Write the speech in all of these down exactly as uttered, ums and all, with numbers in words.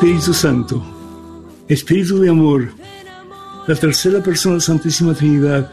Espíritu Santo, Espíritu de amor, la tercera persona de la Santísima Trinidad,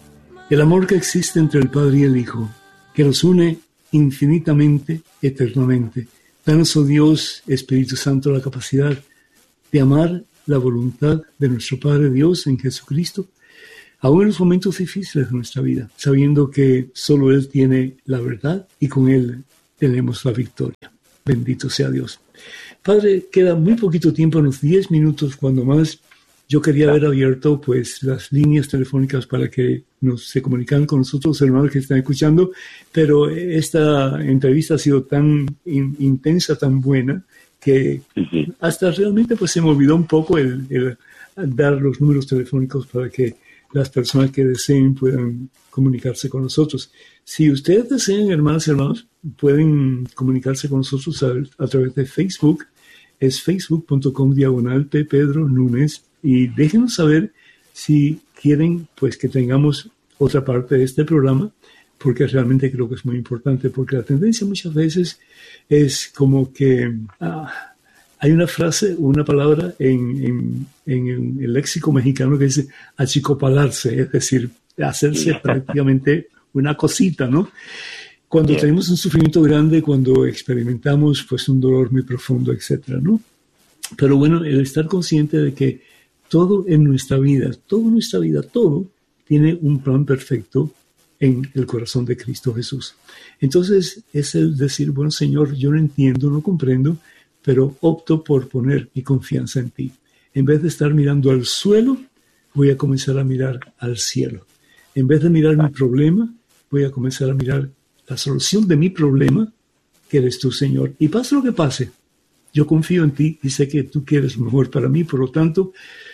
el amor que existe entre el Padre y el Hijo, que los une infinitamente, eternamente. Danos, oh Dios, Espíritu Santo, la capacidad de amar la voluntad de nuestro Padre Dios en Jesucristo, aún en los momentos difíciles de nuestra vida, sabiendo que solo Él tiene la verdad y con Él tenemos la victoria. Bendito sea Dios. Padre, queda muy poquito tiempo, unos diez minutos cuando más. Yo quería haber abierto pues las líneas telefónicas para que nos se comunicaran con nosotros, hermanos que están escuchando, pero esta entrevista ha sido tan in, intensa, tan buena, que sí, sí. hasta realmente pues se me olvidó un poco el, el dar los números telefónicos para que las personas que deseen puedan comunicarse con nosotros. Si ustedes desean, hermanas y hermanos, pueden comunicarse con nosotros a, a través de Facebook. Es facebook punto com diagonal P. Pedro Núñez. Y déjenos saber si quieren pues que tengamos otra parte de este programa, porque realmente creo que es muy importante, porque la tendencia muchas veces es como que ah, hay una frase, una palabra en, en, en el léxico mexicano que dice achicopalarse, es decir, hacerse prácticamente una cosita, ¿no? Cuando yeah. tenemos un sufrimiento grande, cuando experimentamos pues un dolor muy profundo, etcétera, ¿no? Pero bueno, el estar consciente de que todo en nuestra vida, toda nuestra vida, todo tiene un plan perfecto en el corazón de Cristo Jesús. Entonces es el decir, bueno, Señor, yo no entiendo, no comprendo, pero opto por poner mi confianza en ti. En vez de estar mirando al suelo, voy a comenzar a mirar al cielo. En vez de mirar mi problema, voy a comenzar a mirar la solución de mi problema, que eres tú, Señor. Y pase lo que pase, yo confío en ti y sé que tú quieres lo mejor para mí, por lo tanto,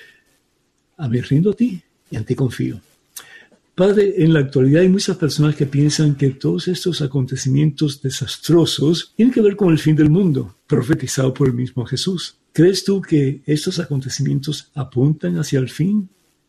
a mí rindo a ti y en ti confío. Padre, en la actualidad hay muchas personas que piensan que todos estos acontecimientos desastrosos tienen que ver con el fin del mundo, profetizado por el mismo Jesús. ¿Crees tú que estos acontecimientos apuntan hacia el fin?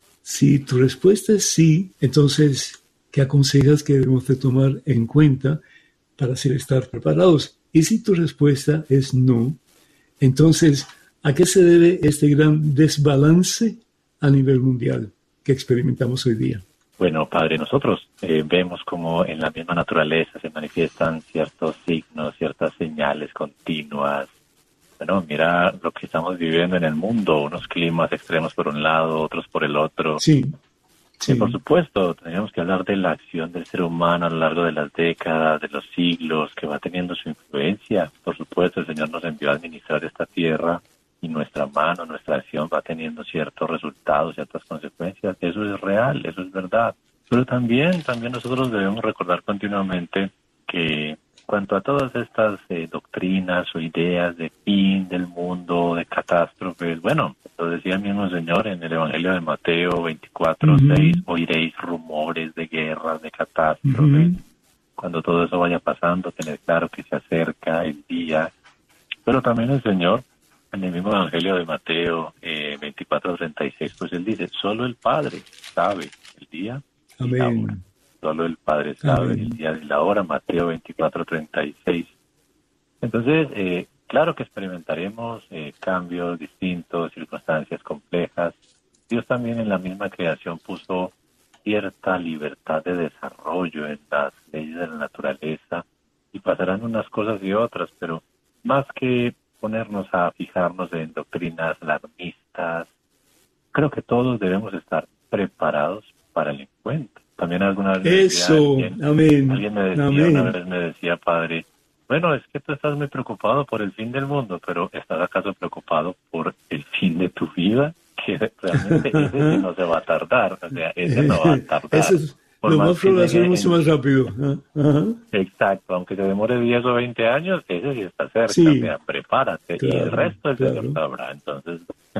Si tu respuesta es sí, entonces, ¿qué aconsejas que debemos de tomar en cuenta para así estar preparados? Y si tu respuesta es no, entonces, ¿a qué se debe este gran desbalance a nivel mundial que experimentamos hoy día? Bueno, Padre, nosotros eh, vemos como en la misma naturaleza se manifiestan ciertos signos, ciertas señales continuas. Bueno, mira lo que estamos viviendo en el mundo, unos climas extremos por un lado, otros por el otro. Sí. Sí. Y por supuesto, tenemos que hablar de la acción del ser humano a lo largo de las décadas, de los siglos, que va teniendo su influencia. Por supuesto, el Señor nos envió a administrar esta tierra y nuestra mano, nuestra acción va teniendo ciertos resultados, ciertas consecuencias. Eso es real, eso es verdad. Pero también, también nosotros debemos recordar continuamente que cuanto a todas estas eh, doctrinas o ideas de fin del mundo, de catástrofes, bueno, lo decía el mismo Señor en el Evangelio de Mateo veinticuatro, uh-huh. seis, oiréis rumores de guerras, de catástrofes. Uh-huh. Cuando todo eso vaya pasando, tener claro que se acerca el día. Pero también el Señor, en el mismo Evangelio de Mateo eh, veinticuatro, treinta y seis, pues Él dice, solo el Padre sabe el día y Amén. la hora. Solo el Padre sabe Amén. el día y la hora, Mateo veinticuatro, treinta y seis. Entonces, eh, claro que experimentaremos eh, cambios distintos, circunstancias complejas. Dios también en la misma creación puso cierta libertad de desarrollo en las leyes de la naturaleza y pasarán unas cosas y otras, pero más que ponernos a fijarnos en doctrinas alarmistas, creo que todos debemos estar preparados para el encuentro. También alguna vez me decía Eso, alguien, amén, alguien me decía, amén. una vez me decía, Padre, bueno, es que tú estás muy preocupado por el fin del mundo, pero ¿estás acaso preocupado por el fin de tu vida? Que realmente ese sí no se va a tardar, o sea, ese no va a tardar. Eso es, lo más probable es mucho más rápido. Ajá. Exacto, aunque se demore diez o veinte años, ese sí está cerca, Sí, o sea, prepárate, claro, y el resto el claro. Señor sabrá, entonces,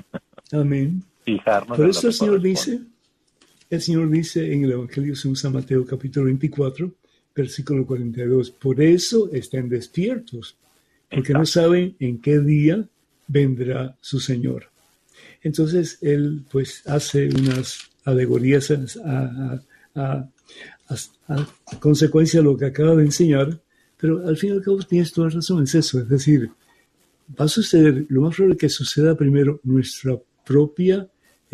amén. fijarnos Por en eso lo el que Señor corresponde. dice, el Señor dice en el Evangelio según San Mateo capítulo veinticuatro, versículo cuarenta y dos, por eso estén despiertos, porque Exacto. no saben en qué día vendrá su Señor. Entonces, él pues hace unas alegorías a, a, a, a, a consecuencia de lo que acaba de enseñar, pero al fin y al cabo tienes toda razón, es eso, es decir, va a suceder, lo más probable es que suceda primero nuestra propia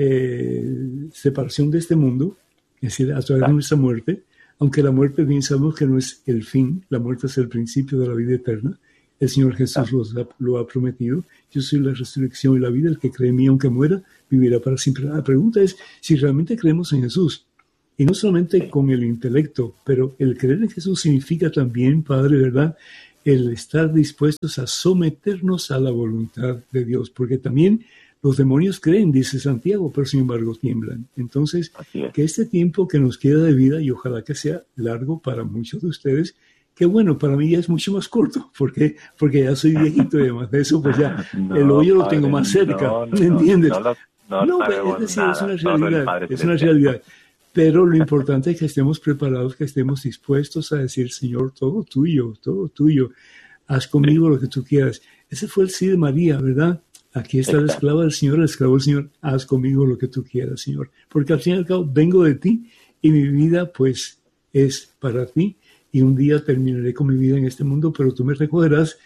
eh, separación de este mundo, es decir, a través de nuestra muerte, aunque la muerte bien sabemos que no es el fin, la muerte es el principio de la vida eterna. El Señor Jesús lo ha, lo ha prometido. Yo soy la resurrección y la vida, el que cree en mí aunque muera, vivirá para siempre. La pregunta es si realmente creemos en Jesús. Y no solamente con el intelecto, pero el creer en Jesús significa también, Padre, ¿verdad?, el estar dispuestos a someternos a la voluntad de Dios, porque también los demonios creen, dice Santiago, pero sin embargo tiemblan. Entonces, que este tiempo que nos queda de vida, y ojalá que sea largo para muchos de ustedes, que bueno, para mí ya es mucho más corto, porque porque ya soy viejito y además de eso, pues ya no, el hoyo lo tengo más cerca, no, no, ¿me entiendes? No, no, no, no es decir, nada, es una realidad, es una realidad. Pero lo importante es que estemos preparados, que estemos dispuestos a decir, Señor, todo tuyo, todo tuyo, haz conmigo lo que tú quieras. Ese fue el sí de María, ¿verdad? Aquí está la esclava del Señor, el esclavo del Señor, haz conmigo lo que tú quieras, Señor. Porque al fin y al cabo vengo de ti y mi vida pues es para ti y un día terminaré con mi vida en este mundo, pero tú me recogerás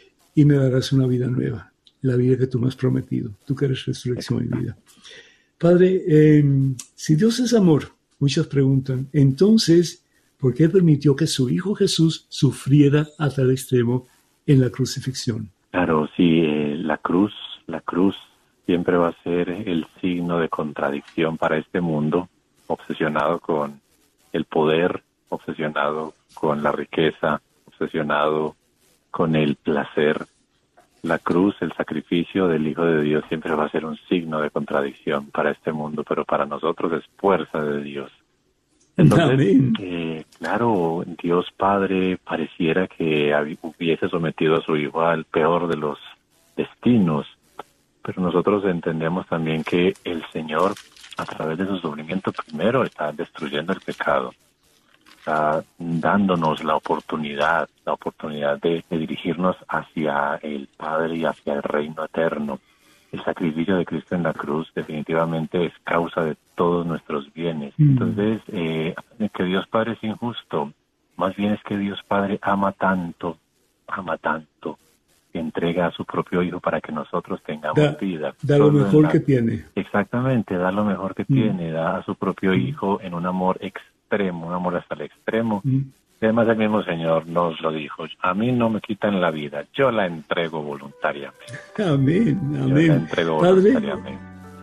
y me darás una vida nueva, la vida que tú me has prometido, tú que eres resurrección y vida. Padre, eh, si Dios es amor, muchos preguntan, entonces, ¿por qué permitió que su Hijo Jesús sufriera a tal extremo en la crucifixión? Claro, sí, eh, la cruz, la cruz siempre va a ser el signo de contradicción para este mundo, obsesionado con el poder, obsesionado con la riqueza, obsesionado con el placer. La cruz, el sacrificio del Hijo de Dios siempre va a ser un signo de contradicción para este mundo, pero para nosotros es fuerza de Dios. Entonces, eh, claro, Dios Padre pareciera que hubiese sometido a su Hijo al peor de los destinos, pero nosotros entendemos también que el Señor, a través de su sufrimiento, primero está destruyendo el pecado. Está dándonos la oportunidad, la oportunidad de, de dirigirnos hacia el Padre y hacia el reino eterno. El sacrificio de Cristo en la cruz definitivamente es causa de todos nuestros bienes. Mm. Entonces, eh, que Dios Padre es injusto, más bien es que Dios Padre ama tanto, ama tanto, que entrega a su propio Hijo para que nosotros tengamos da, vida. Da lo mejor la, que tiene. Exactamente, da lo mejor que mm. tiene, da a su propio mm. Hijo en un amor extremo. extremo, un amor hasta el extremo. Mm. Además, el mismo Señor nos lo dijo, a mí no me quitan la vida, yo la entrego voluntariamente. Amén, amén. Yo la entrego Padre, voluntariamente.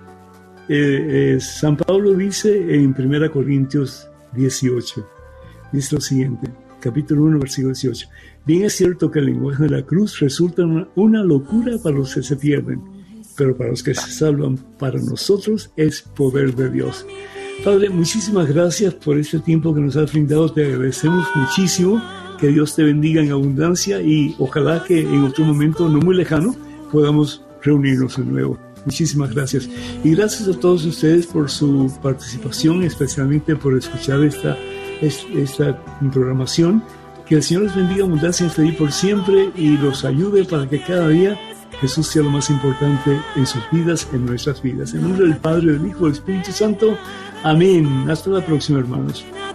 Eh, eh, San Pablo dice en primera Corintios dieciocho, dice lo siguiente, capítulo uno, versículo dieciocho, bien es cierto que el lenguaje de la cruz resulta una, una locura para los que se pierden, pero para los que se salvan, para nosotros es poder de Dios. Padre, muchísimas gracias por este tiempo que nos has brindado, te agradecemos muchísimo, que Dios te bendiga en abundancia y ojalá que en otro momento no muy lejano podamos reunirnos de nuevo. Muchísimas gracias. Y gracias a todos ustedes por su participación, especialmente por escuchar esta, esta programación. Que el Señor les bendiga abundancia hasta ahí por siempre y los ayude para que cada día Jesús sea lo más importante en sus vidas, en nuestras vidas. En nombre del Padre, del Hijo y del Espíritu Santo. Amén. Hasta la próxima, hermanos.